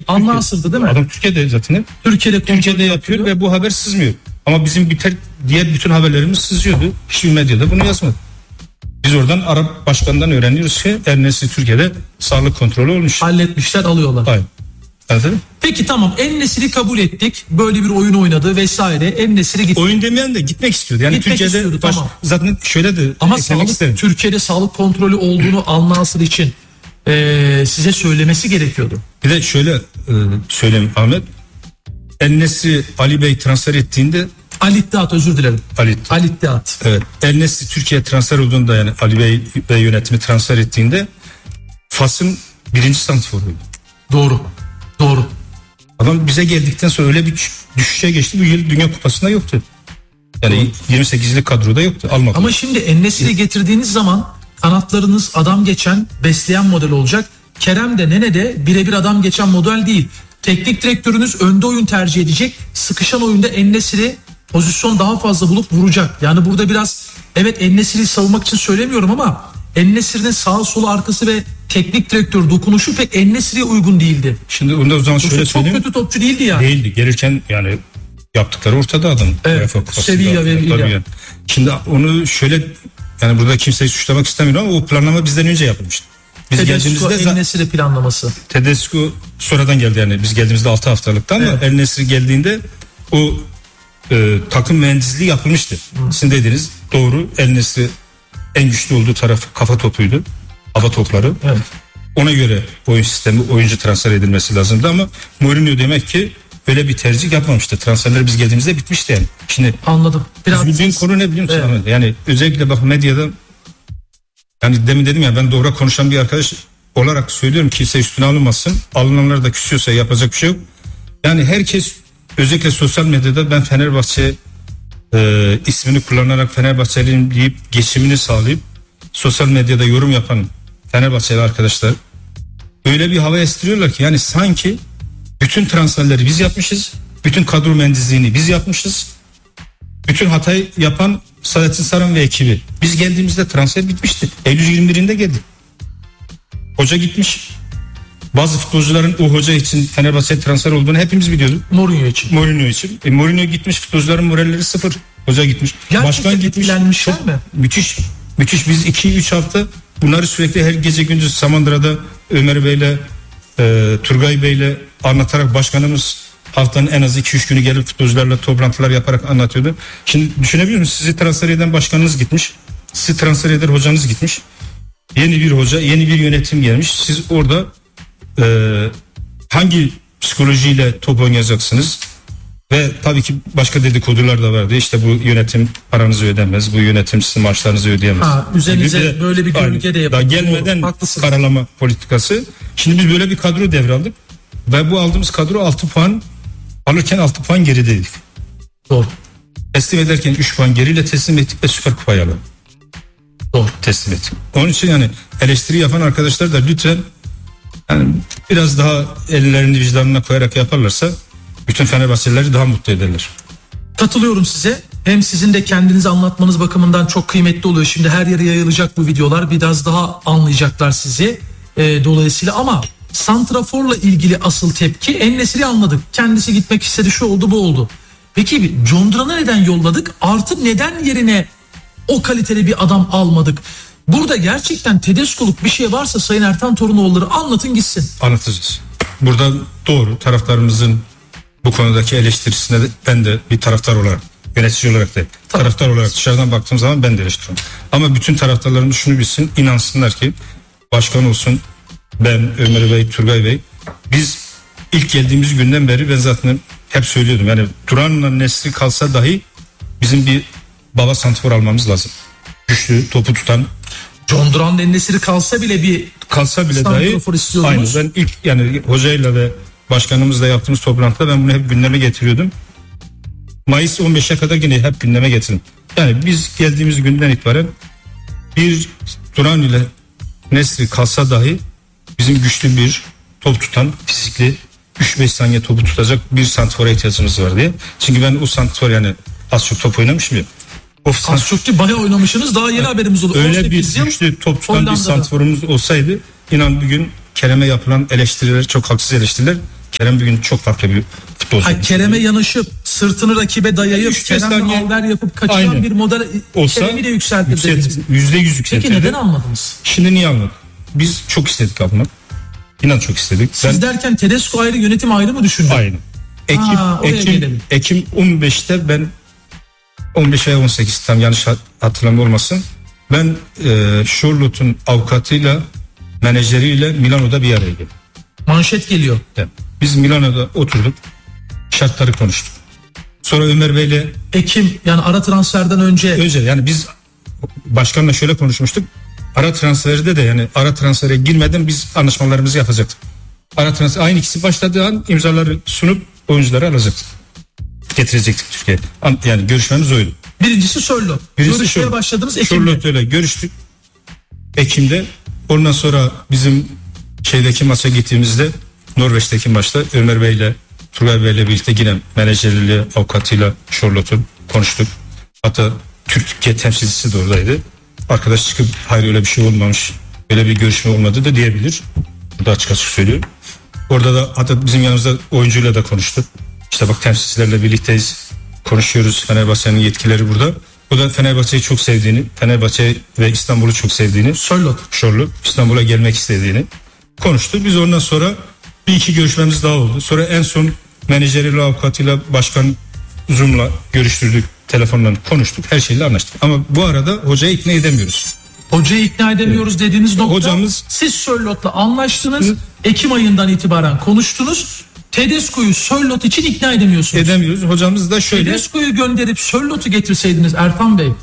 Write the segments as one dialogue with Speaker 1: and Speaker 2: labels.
Speaker 1: Al-Nasır'dı değil mi?
Speaker 2: Adam Türkiye'de zaten. Türkiye'de yapıyor ve bu haber sızmıyor. Ama bizim diğer bütün haberlerimiz sızıyordu. Hiçbir medyada bunu yazmadı. Biz oradan Arap başkanından öğreniyoruz ki En-Nesyri Türkiye'de sağlık kontrolü olmuş.
Speaker 1: Halletmişler, alıyorlar.
Speaker 2: Aynen. Anladın?
Speaker 1: Peki tamam, En-Nesyri kabul ettik. Böyle bir oyun oynadı vesaire. En-Nesyri gitti.
Speaker 2: Oyun demeyen de gitmek istiyordu. Yani
Speaker 1: gitmek
Speaker 2: Türkiye'de
Speaker 1: istiyordu, tamam.
Speaker 2: Zaten şöyle de
Speaker 1: ama Türkiye'de sağlık kontrolü olduğunu Al-Nasır için size söylemesi gerekiyordu.
Speaker 2: Bir de şöyle söyleyeyim Ahmet. En-Nesyri Ali Bey transfer ettiğinde
Speaker 1: Ali İttihat, özür dilerim. Ali İttihat.
Speaker 2: Evet. En-Nesyri Türkiye transfer olduğunda, yani Ali Bey ve yönetimi transfer ettiğinde Fas'ın 1. santrforuydu.
Speaker 1: Doğru.
Speaker 2: Adam bize geldikten sonra öyle bir düşüşe geçti. Bu yıl Dünya Kupası'nda yoktu. Yani 28'lik kadroda yoktu. Almadı.
Speaker 1: Ama şimdi En-Nesyri'yi getirdiğiniz zaman kanatlarınız adam geçen, besleyen model olacak. Kerem de Nene de birebir adam geçen model değil. Teknik direktörünüz önde oyun tercih edecek. Sıkışan oyunda En-Nesyri pozisyon daha fazla bulup vuracak. Yani burada biraz, evet, En-Nesyri'yi savunmak için söylemiyorum ama En-Nesyri'nin sağ solu arkası ve teknik direktör dokunuşu pek En-Nesyri'ye uygun değildi.
Speaker 2: Şimdi onda o zaman şöyle söyleyeyim.
Speaker 1: Çok kötü topçu değildi yani.
Speaker 2: Değildi. Gelirken yani yaptıkları ortada adam.
Speaker 1: Evet. Sevilla ve Villa.
Speaker 2: Yani. Şimdi onu şöyle, yani burada kimseyi suçlamak istemiyorum ama o planlama bizden önce yapılmıştı. Biz
Speaker 1: Tedesco En-Nesyri planlaması.
Speaker 2: Tedesco sonradan geldi, yani biz geldiğimizde 6 haftalıkta ama evet. En-Nesyri geldiğinde o takım mühendisliği yapılmıştı. Sizin dediğiniz doğru. En-Nesyri en güçlü olduğu taraf kafa topuydu. Hava topları.
Speaker 1: Evet.
Speaker 2: Ona göre oyun sistemi, oyuncu transfer edilmesi lazımdı ama Mourinho demek ki öyle bir tercih yapmamıştı. Transferler biz geldiğimizde bitmişti yani. Şimdi
Speaker 1: anladım.
Speaker 2: Biraz bildiğin konu ne biliyor musun? Evet. Yani özellikle bak medyada, yani demin dedim ya, ben doğru konuşan bir arkadaş olarak söylüyorum, kimse üstüne alınmasın. Alınanlar da küsüyorsa yapacak bir şey yok. Yani herkes özellikle sosyal medyada ben Fenerbahçe ismini kullanarak Fenerbahçeliyim deyip geçimini sağlayıp sosyal medyada yorum yapan Fenerbahçeli arkadaşlar öyle bir hava estiriyorlar ki, yani sanki bütün transferleri biz yapmışız, bütün kadro mühendisliğini biz yapmışız, bütün hatayı yapan Saadettin Saran ve ekibi. Biz geldiğimizde transfer bitmişti. Eylül 21'inde geldi. Hoca gitmiş. Bazı futbolcuların o hoca için Fenerbahçe transfer olduğunu hepimiz biliyorduk.
Speaker 1: Mourinho için.
Speaker 2: Mourinho gitmiş, futbolcuların moralleri sıfır. Hoca gitmiş.
Speaker 1: Gerçekten
Speaker 2: başkan gitmiş.
Speaker 1: Çok mi?
Speaker 2: Müthiş. Biz 2-3 hafta bunları sürekli her gece gündüz Samandıra'da Ömer Bey'le Turgay Bey'le anlatarak, başkanımız haftanın en az 2-3 günü gelip futbolcularla toplantılar yaparak anlatıyordu. Şimdi düşünebiliyor musunuz? Sizi transfer eden başkanınız gitmiş. Sizi transfer eden hocanız gitmiş. Yeni bir hoca, yeni bir yönetim gelmiş. Siz orada hangi psikolojiyle top oynayacaksınız? Ve tabii ki başka dedikodular da vardı. İşte bu yönetim paranızı ödemez, bu yönetim sizin maaşlarınızı ödeyemez.
Speaker 1: Üzerinize böyle bir gölge de yapın.
Speaker 2: Daha gelmeden karalama politikası. Şimdi biz böyle bir kadro devraldık. Ve bu aldığımız kadro 6 puan alırken 6 puan gerideydik.
Speaker 1: Doğru.
Speaker 2: Teslim ederken 3 puan geriyle teslim ettik ve Süper Kupayı aldık.
Speaker 1: Doğru.
Speaker 2: Teslim ettik. Onun için yani eleştiri yapan arkadaşlar da lütfen yani biraz daha ellerini vicdanına koyarak yaparlarsa bütün Fenerbahçelileri daha mutlu ederler.
Speaker 1: Katılıyorum size. Hem sizin de kendinizi anlatmanız bakımından çok kıymetli oluyor. Şimdi her yere yayılacak bu videolar. Biraz daha anlayacaklar sizi. Dolayısıyla ama santraforla ilgili asıl tepki, En-Nesyri'yi anladık. Kendisi gitmek istedi, şu oldu bu oldu. Peki John Duran'ı neden yolladık? Artık neden yerine o kaliteli bir adam almadık? Burada gerçekten Tedesco'luk bir şey varsa Sayın Ertan Torunoğulları anlatın gitsin.
Speaker 2: Anlatacağız. Burada doğru, taraftarımızın bu konudaki eleştirisine de ben de bir taraftar olarak, yönetici olarak da taraftar olarak dışarıdan baktığım zaman ben de eleştiriyorum. Ama bütün taraftarlarımız şunu bilsin, inansınlar ki başkan olsun, ben, Ömer Bey, Turgay Bey, biz ilk geldiğimiz günden beri ben zaten hep söylüyordum. Yani Duran'la Nesri kalsa dahi bizim bir baba santrfor almamız lazım. Güçlü, topu tutan.
Speaker 1: John Duran'la En-Nesyri kalsa bile
Speaker 2: dahi aynı. Ben ilk yani hocayla ve başkanımızla yaptığımız toplantıda ben bunu hep gündeme getiriyordum. Mayıs 15'e kadar yine hep gündeme getirdim. Yani biz geldiğimiz günden itibaren bir Duran ile Nesri kalsa dahi bizim güçlü bir top tutan, fizikli 3-5 saniye topu tutacak bir santrfora ihtiyacımız var diye. Çünkü ben o santrfor yani az çok top oynamışım ya.
Speaker 1: Az çok değil, bayağı oynamışsınız, daha yeni haberimiz oldu.
Speaker 2: Öyle bir güçlü top tutan bir santrforumuz olsaydı inan bugün Kerem'e yapılan eleştiriler, çok haksız eleştiriler, Kerem bugün çok farklı bir futbolcu.
Speaker 1: Hayır, Kerem'e yanaşıp sırtını rakibe dayayıp
Speaker 2: 3-5
Speaker 1: Kerem'le
Speaker 2: saniye
Speaker 1: alver yapıp kaçıran
Speaker 2: aynen
Speaker 1: bir model
Speaker 2: olsa
Speaker 1: Kerem'i de yükseltir dediniz.
Speaker 2: %100 yükseltirdi.
Speaker 1: Peki neden almadınız?
Speaker 2: Şimdi niye almadık? Biz çok istedik almak. İnan çok istedik.
Speaker 1: Siz derken Tedesco ayrı, yönetim ayrı mı düşündü?
Speaker 2: Aynı.
Speaker 1: Oraya gelelim.
Speaker 2: Ekim 15'te ben 15 veya 18 tam yanlış hatırlamam olmasın. Ben Charlotte'un avukatıyla menajeriyle Milano'da bir araya geldim.
Speaker 1: Manşet geliyor.
Speaker 2: Evet. Biz Milano'da oturduk. Şartları konuştuk. Sonra Ömer Bey'le
Speaker 1: Ekim, yani ara transferden önce
Speaker 2: yani biz başkanla şöyle konuşmuştuk. Ara transferde de, yani ara transfere girmeden biz anlaşmalarımızı yapacaktık. Ara transfer aynı ikisi başladığı an imzaları sunup oyuncuları alacaktık. Getirecektik Türkiye'ye. Yani görüşmemiz oydu.
Speaker 1: birincisi Sörloth. Görüşmeye başladınız Ekim'de.
Speaker 2: Charlotte'yle görüştük Ekim'de. Ondan sonra bizim şeydeki maça gittiğimizde, Norveç'teki maçta Ömer Bey'le, Turgay Bey'le birlikte yine menajeriyle, avukatıyla Charlotte'un konuştuk. Hatta Türkiye temsilcisi de oradaydı. Arkadaş çıkıp hayır öyle bir şey olmamış, öyle bir görüşme olmadı da diyebilir. Bu da açık açık söylüyor. Orada da hatta bizim yanımızda oyuncuyla da konuştuk. İşte bak, temsilcilerle birlikteyiz, konuşuyoruz. Fenerbahçe'nin yetkileri burada. O da Fenerbahçe'yi çok sevdiğini, Fenerbahçe ve İstanbul'u çok sevdiğini, Charlotte İstanbul'a gelmek istediğini konuştu. Biz ondan sonra bir iki görüşmemiz daha oldu. Sonra en son menajeriyle, avukatıyla, başkan Zoom'la görüştürdük, telefonla konuştuk, her şeyle anlaştık. Ama bu arada hocayı ikna edemiyoruz.
Speaker 1: Hocayı ikna edemiyoruz dediğiniz nokta,
Speaker 2: hocamız,
Speaker 1: siz Sörloth'la anlaştınız. Ekim ayından itibaren konuştunuz. Tedesco'yu Sörloth için ikna edemiyorsunuz.
Speaker 2: Edemiyoruz. Hocamız da şöyle.
Speaker 1: Tedesco'yu gönderip Sörloth'u getirseydiniz Ertan Bey.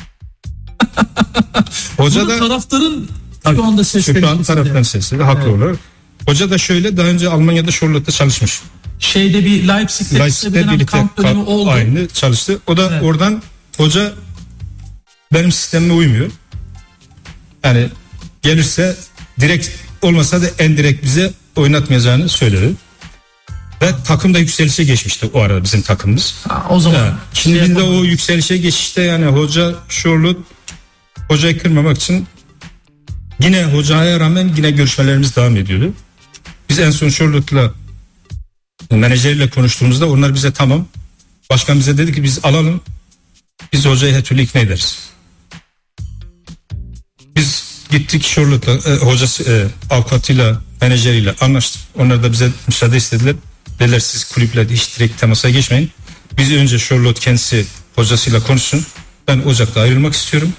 Speaker 2: Hoca
Speaker 1: bunu
Speaker 2: da
Speaker 1: taraftarın şu anda sesleri.
Speaker 2: Şu an taraftan sesleri haklı olarak. Hoca da şöyle, daha önce Almanya'da Charlotte'da çalışmış.
Speaker 1: Şeyde bir Leipzig'te bir dönem kamp dönemi oldu.
Speaker 2: Aynı çalıştı. O da oradan, hoca benim sistemime uymuyor. Yani gelirse direkt olmasa da en direkt bize oynatmayacağını söyledi. Ve takım da yükselişe geçmişti o arada bizim takımımız.
Speaker 1: O zaman.
Speaker 2: Yani, şimdi biz de o yükselişe geçişte, yani hoca Charlotte, hocayı kırmamak için yine hocaya rağmen yine görüşmelerimiz devam ediyordu. Biz en son Charlotte'la, menajeriyle konuştuğumuzda onlar bize tamam. Başkan bize dedi ki biz alalım. Biz hocayı her türlü ikna ederiz. Biz gittik Charlotte'la, hocası, avukatıyla, menajeriyle anlaştık. Onlar da bize müsaade istediler. Dediler siz kulüple hiç direkt temasa geçmeyin. Biz önce Charlotte kendisi hocasıyla konuşsun. Ben Ocak'ta ayrılmak istiyorum.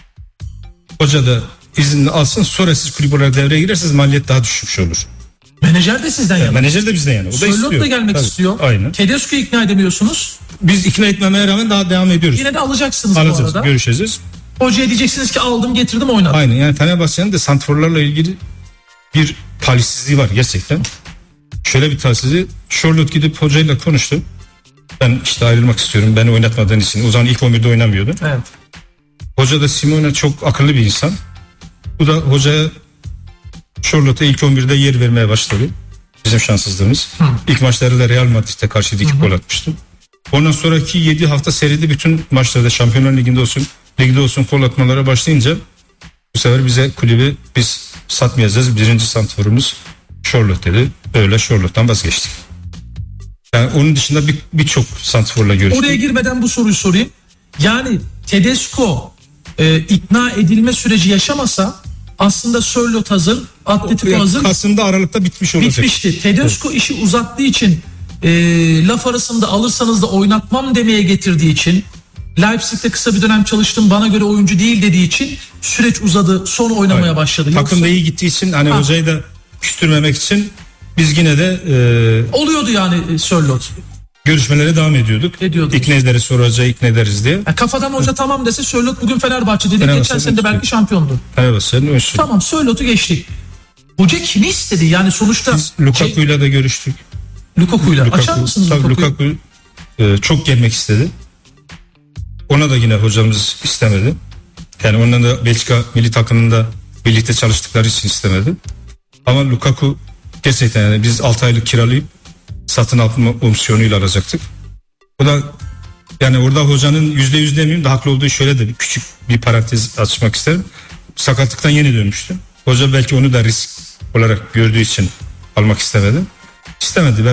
Speaker 2: Hoca da izni alsın, sonra siz kulüp olarak devreye girerseniz maliyet daha düşmüş olur.
Speaker 1: Menajer de sizden yana.
Speaker 2: Menajer de bizden yana. O da istiyor.
Speaker 1: Sörloth da gelmek istiyor.
Speaker 2: Aynen.
Speaker 1: Tedesco'yu ikna edemiyorsunuz.
Speaker 2: Biz ikna etmemeye rağmen daha devam ediyoruz.
Speaker 1: Yine de alacaksınız
Speaker 2: alacağız,
Speaker 1: bu arada.
Speaker 2: görüşeceğiz.
Speaker 1: Hocaya diyeceksiniz ki aldım, getirdim, oynadım.
Speaker 2: Aynen, yani Fenerbahçe'nin de santrforlarla ilgili bir talihsizliği var gerçekten. Şöyle bir talihsizliği. Charlotte gidip hocayla konuştu. Ben işte ayrılmak istiyorum, beni oynatmadığın için. O zaman ilk 11'de oynamıyordu.
Speaker 1: Evet.
Speaker 2: Hoca da Simone çok akıllı bir insan. Bu da hocaya, Charlotte'a ilk 11'de yer vermeye başladı. Bizim şanssızlığımız. İlk maçları da Real Madrid'e karşı 2 gol atmıştı. Ondan sonraki 7 hafta seride bütün maçlarda, Şampiyonlar Ligi'nde olsun, ligde olsun gol atmalara başlayınca bu sefer bize kulübü biz satmayacağız, birinci santrforumuz Charlotte dedi. Öyle Charlotte'tan vazgeçtik. Yani onun dışında birçok santrforla görüştük.
Speaker 1: Oraya girmeden bu soruyu sorayım. Yani Tedesco ikna edilme süreci yaşamasa aslında Sörloth hazır, Atletico hazır.
Speaker 2: Kasım'da, Aralık'ta bitmiş olacak.
Speaker 1: Bitmişti. Tedesco işi uzattığı için, laf arasında alırsanız da oynatmam demeye getirdiği için, Leipzig'te kısa bir dönem çalıştım, bana göre oyuncu değil dediği için süreç uzadı, sonra oynamaya başladı.
Speaker 2: Takım da iyi gittiği için, hani hocayı da küstürmemek için biz yine de
Speaker 1: oluyordu yani Sörloth.
Speaker 2: Görüşmelere devam ediyorduk. İkna ederiz, sonra hocayı ikna ederiz diye.
Speaker 1: Kafadan hoca tamam dese Sörloth bugün Fenerbahçe dedi. Geçen sene de belki şampiyondu.
Speaker 2: Fenerbahçe'nin ölçüsü.
Speaker 1: Tamam, Sörloth'u geçtik. Hoca kimi istedi? Yani sonuçta
Speaker 2: biz Lukaku'yla da görüştük.
Speaker 1: Lukaku'yla. Açar mısınız
Speaker 2: Lukaku çok gelmek istedi. Ona da yine hocamız istemedi. Yani ondan da Belçika milli takımında birlikte çalıştıkları için istemedi. Ama Lukaku gerçekten, yani biz 6 aylık kiralayıp satın alma opsiyonuyla alacaktık. O da, yani orada hocanın %100 demeyeyim de haklı olduğu, şöyle de küçük bir parantez açmak isterim. Sakatlıktan yeni dönmüştü. Hoca belki onu da risk olarak gördüğü için almak istemedi. istemedi.